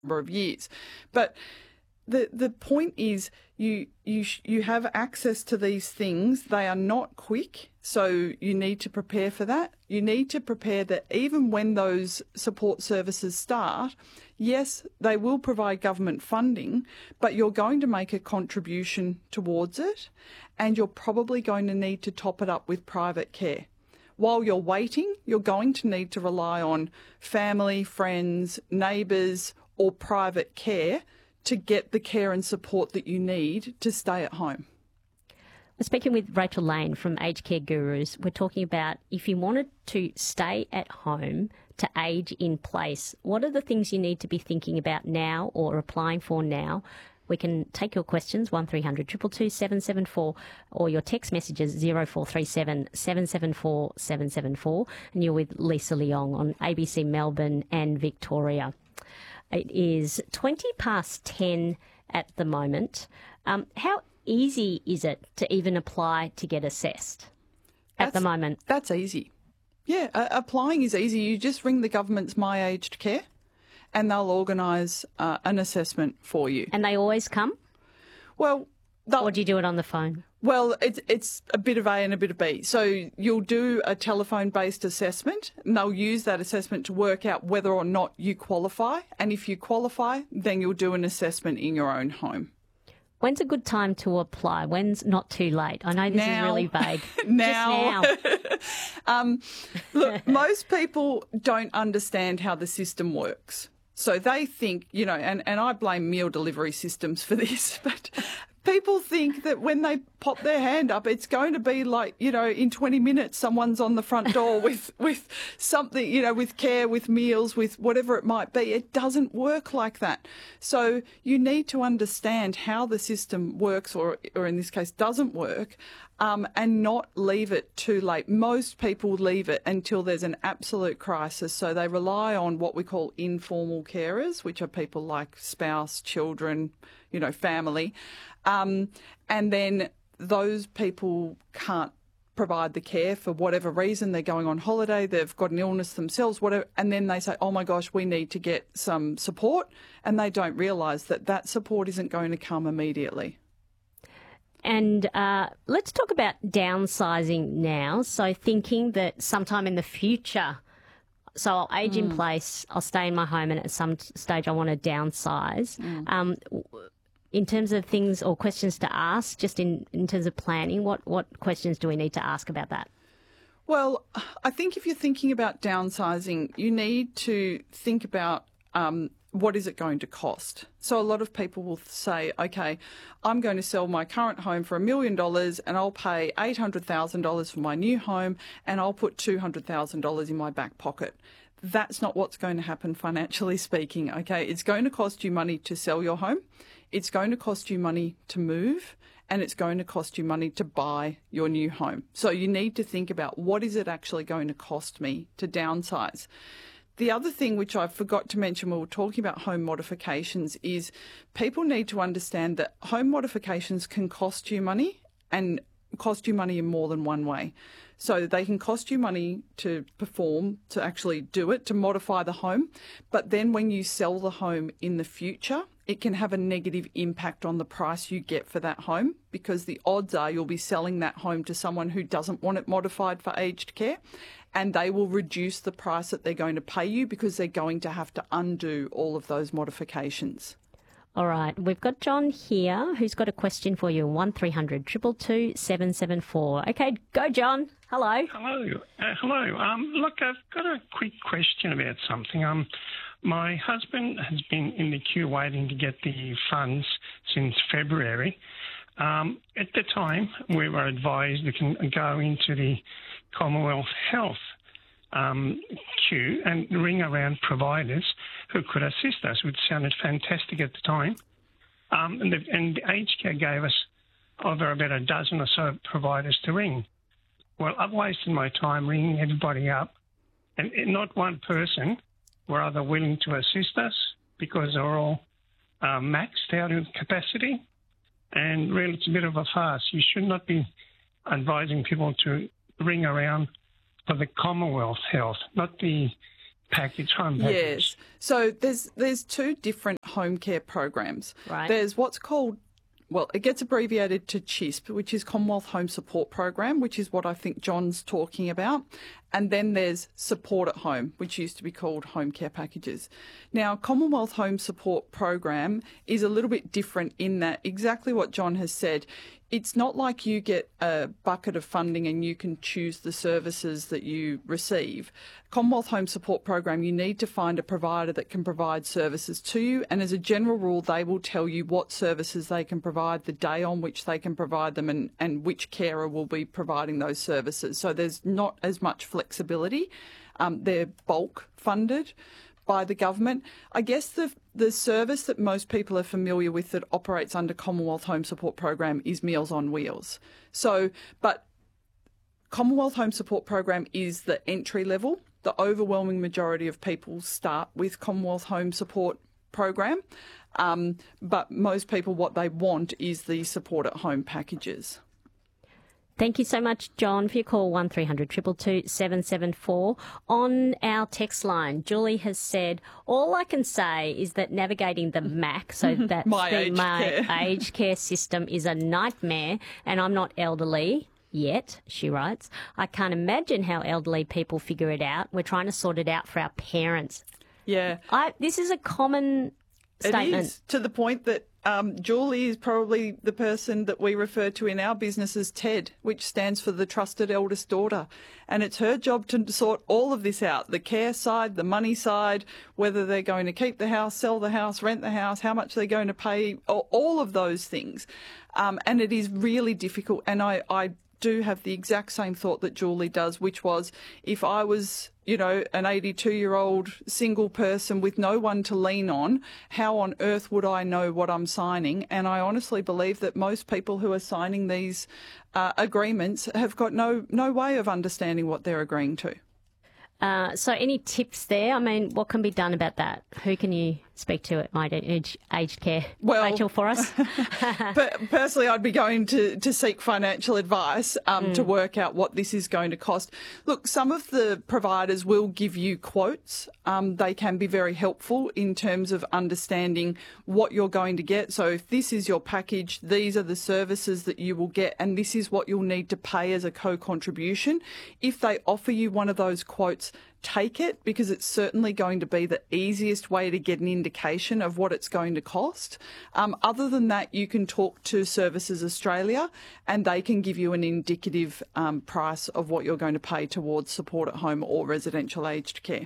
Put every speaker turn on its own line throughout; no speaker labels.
number of years. But the point is you have access to these things. They are not quick, so you need to prepare for that. You need to prepare that even when those support services start, yes, they will provide government funding, but you're going to make a contribution towards it, and you're probably going to need to top it up with private care. While you're waiting, you're going to need to rely on family, friends, neighbours or private care to get the care and support that you need to stay at home.
We're speaking with Rachel Lane from Aged Care Gurus. We're talking about if you wanted to stay at home to age in place, what are the things you need to be thinking about now or applying for now? We can take your questions, 1300 222 774, or your text messages, 0437 774 774. And you're with Lisa Leong on ABC Melbourne and Victoria. It is 20 past 10 at the moment. How easy is it to even apply to get assessed at the moment?
That's easy. Yeah, applying is easy. You just ring the government's My Aged Care and they'll organise an assessment for you.
And they always come?
Well,
or do you do it on the phone?
Well, it's a bit of A and a bit of B. So you'll do a telephone-based assessment, and they'll use that assessment to work out whether or not you qualify. And if you qualify, then you'll do an assessment in your own home.
When's a good time to apply? When's not too late? I know this is really vague.
Now.
Just now.
Look, most people don't understand how the system works. So they think, and I blame meal delivery systems for this, but people think that when they pop their hand up, it's going to be like, in 20 minutes, someone's on the front door with something, with care, with meals, with whatever it might be. It doesn't work like that. So you need to understand how the system works, or in this case, doesn't work, and not leave it too late. Most people leave it until there's an absolute crisis. So they rely on what we call informal carers, which are people like spouse, children, family. And then those people can't provide the care for whatever reason. They're going on holiday, they've got an illness themselves, whatever, and then they say, oh my gosh, we need to get some support, and they don't realise that support isn't going to come immediately.
And let's talk about downsizing now. So thinking that sometime in the future, so I'll age in place, I'll stay in my home, and at some stage I want to downsize. In terms of things or questions to ask, just in terms of planning, what questions do we need to ask about that?
Well, I think if you're thinking about downsizing, you need to think about what is it going to cost. So a lot of people will say, okay, I'm going to sell my current home for $1 million and I'll pay $800,000 for my new home and I'll put $200,000 in my back pocket. That's not what's going to happen financially speaking, okay? It's going to cost you money to sell your home. It's going to cost you money to move, and it's going to cost you money to buy your new home. So you need to think about, what is it actually going to cost me to downsize? The other thing which I forgot to mention when we were talking about home modifications is people need to understand that home modifications can cost you money, and cost you money in more than one way. So they can cost you money to perform, to actually do it, to modify the home. But then when you sell the home in the future, it can have a negative impact on the price you get for that home, because the odds are you'll be selling that home to someone who doesn't want it modified for aged care, and they will reduce the price that they're going to pay you because they're going to have to undo all of those modifications.
All right, we've got John here who's got a question for you, 1300 222 774. Okay, go John. Hello.
Hello. Look, I've got a quick question about something. My husband has been in the queue waiting to get the funds since February. At the time, we were advised we can go into the Commonwealth Health queue and ring around providers who could assist us, which sounded fantastic at the time. And the aged care gave us over about a dozen or so providers to ring. Well, I've wasted my time ringing everybody up, and not one person were either willing to assist us because they're all maxed out in capacity. And really, it's a bit of a farce. You should not be advising people to ring around for the Commonwealth Health, not the package, home package.
Yes. So there's two different home care programs.
Right.
There's what's called, well, it gets abbreviated to CHISP, which is Commonwealth Home Support Program, which is what I think John's talking about. And then there's Support at Home, which used to be called Home Care Packages. Now, Commonwealth Home Support Program is a little bit different in that exactly what John has said. It's not like you get a bucket of funding and you can choose the services that you receive. Commonwealth Home Support Program, you need to find a provider that can provide services to you. And as a general rule, they will tell you what services they can provide, the day on which they can provide them, and which carer will be providing those services. So there's not as much flexibility. They're bulk funded by the government. I guess the service that most people are familiar with that operates under Commonwealth Home Support Program is Meals on Wheels. So, but Commonwealth Home Support Program is the entry level. The overwhelming majority of people start with Commonwealth Home Support Program, but most people, what they want is the support at home packages.
Thank you so much, John, for your call, 1300 222 774. On our text line, Julie has said, all I can say is that navigating the MAC, so that's my aged care system, is a nightmare, and I'm not elderly yet, she writes. I can't imagine how elderly people figure it out. We're trying to sort it out for our parents.
Yeah.
This is a common statement.
It is, to the point that Julie is probably the person that we refer to in our business as TED, which stands for the Trusted Eldest Daughter. And it's her job to sort all of this out, the care side, the money side, whether they're going to keep the house, sell the house, rent the house, how much they're going to pay, all of those things. And it is really difficult. And I do have the exact same thought that Julie does, which was if I was, an 82-year-old single person with no one to lean on, how on earth would I know what I'm signing? And I honestly believe that most people who are signing these agreements have got no way of understanding what they're agreeing to.
So any tips there? I mean, what can be done about that? Who can you speak to at My Aged Care?
Well,
Rachel, for us?
But personally, I'd be going to seek financial advice to work out what this is going to cost. Look, some of the providers will give you quotes. They can be very helpful in terms of understanding what you're going to get. So if this is your package, these are the services that you will get, and this is what you'll need to pay as a co-contribution. If they offer you one of those quotes, take it, because it's certainly going to be the easiest way to get an indication of what it's going to cost. Other than that, you can talk to Services Australia and they can give you an indicative price of what you're going to pay towards support at home or residential aged care.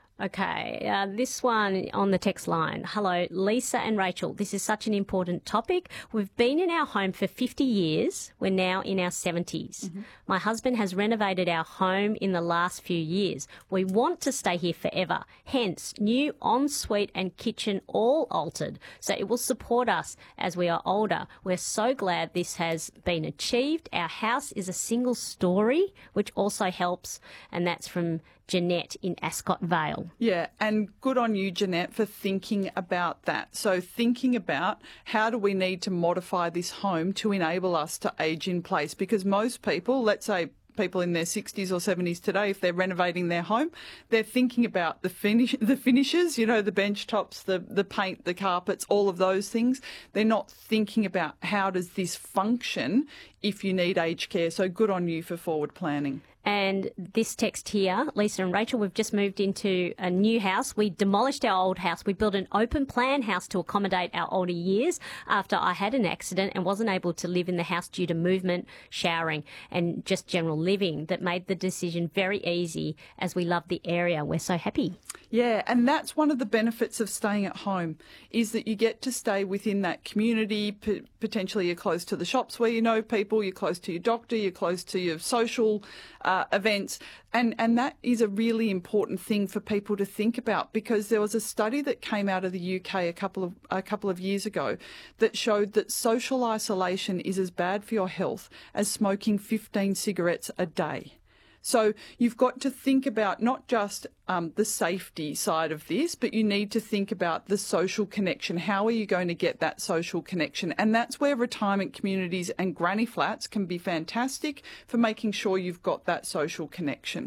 Okay, this one on the text line. Hello, Lisa and Rachel. This is such an important topic. We've been in our home for 50 years. We're now in our 70s. Mm-hmm. My husband has renovated our home in the last few years. We want to stay here forever. Hence, new ensuite and kitchen all altered, so it will support us as we are older. We're so glad this has been achieved. Our house is a single story, which also helps, and that's from Jeanette in Ascot Vale.
Yeah, and good on you, Jeanette, for thinking about that. So thinking about how do we need to modify this home to enable us to age in place? Because most people, let's say people in their 60s or 70s today, if they're renovating their home, they're thinking about the finishes, the bench tops, the paint, the carpets, all of those things. They're not thinking about how does this function if you need aged care. So good on you for forward planning.
And this text here, Lisa and Rachel, we've just moved into a new house. We demolished our old house. We built an open plan house to accommodate our older years after I had an accident and wasn't able to live in the house due to movement, showering and just general living. That made the decision very easy as we love the area. We're so happy.
Yeah, and that's one of the benefits of staying at home is that you get to stay within that community. Potentially you're close to the shops where you know people, you're close to your doctor, you're close to your social events. And that is a really important thing for people to think about, because there was a study that came out of the UK a couple of years ago that showed that social isolation is as bad for your health as smoking 15 cigarettes a day. So you've got to think about not just the safety side of this, but you need to think about the social connection. How are you going to get that social connection? And that's where retirement communities and granny flats can be fantastic for making sure you've got that social connection.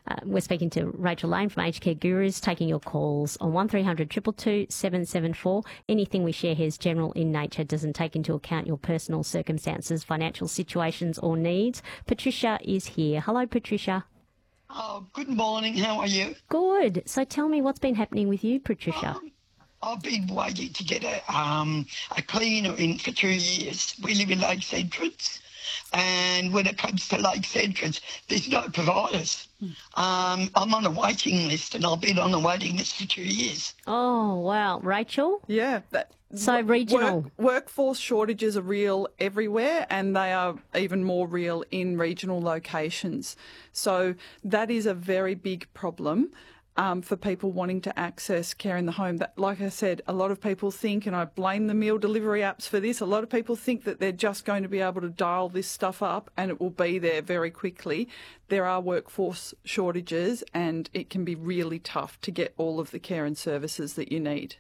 We're speaking to Rachel Lane from Aged Care Gurus, taking your calls on 1300 222 774. Anything we share here is general in nature, doesn't take into account your personal circumstances, financial situations or needs. Patricia is here. Hello, Patricia.
Oh, good morning. How are you?
Good. So tell me what's been happening with you, Patricia.
I've been waiting to get a cleaner in for 2 years. We live in Lakes Entrance, and when it comes to Lakes Entrance, there's no providers. I'm on a waiting list, and I've been on a waiting list for 2 years.
Oh, wow. Rachel?
Yeah.
So regional.
Workforce shortages are real everywhere, and they are even more real in regional locations. So that is a very big problem. For people wanting to access care in the home. That, like I said, a lot of people think, and I blame the meal delivery apps for this, a lot of people think that they're just going to be able to dial this stuff up and it will be there very quickly. There are workforce shortages, and it can be really tough to get all of the care and services that you need.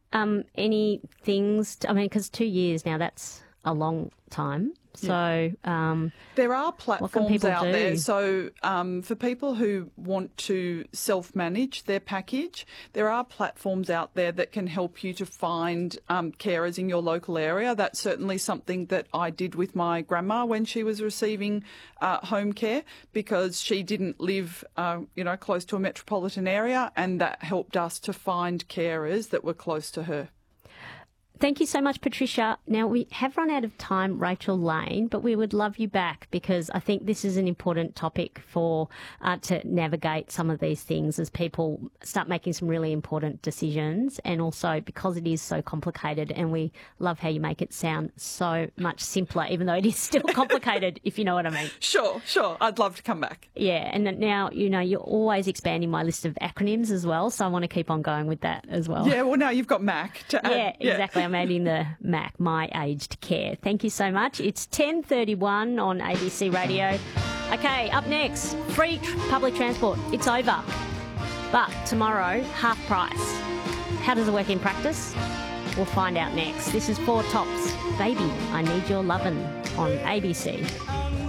Any things, because 2 years now, that's a long time. So
there are platforms out
do?
there. So for people who want to self-manage their package, there are platforms out there that can help you to find carers in your local area. That's certainly something that I did with my grandma when she was receiving home care, because she didn't live, close to a metropolitan area, and that helped us to find carers that were close to her.
Thank you so much, Patricia. Now, we have run out of time, Rachel Lane, but we would love you back, because I think this is an important topic for to navigate some of these things as people start making some really important decisions, and also because it is so complicated, and we love how you make it sound so much simpler, even though it is still complicated, if you know what I mean.
Sure. I'd love to come back.
Yeah, and now, you're always expanding my list of acronyms as well, so I want to keep on going with that as well.
Yeah, well, now you've got MAC to add.
Yeah, exactly. I'm adding the MAC, My Aged Care. Thank you so much. It's 10:31 on ABC Radio. Okay, up next, free public transport. It's over. But tomorrow, half price. How does it work in practice? We'll find out next. This is Four Tops. Baby, I Need Your Lovin' on ABC.